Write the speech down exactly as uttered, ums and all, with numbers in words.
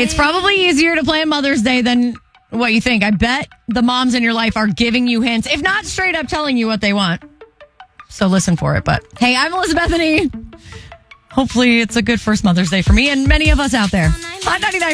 It's probably easier to plan Mother's Day than what you think. I bet the moms in your life are giving you hints, if not straight up telling you what they want. So listen for it. But hey, I'm Elizabeth Bethany. Hopefully it's a good first Mother's Day for me and many of us out there. Hot ninety-nine.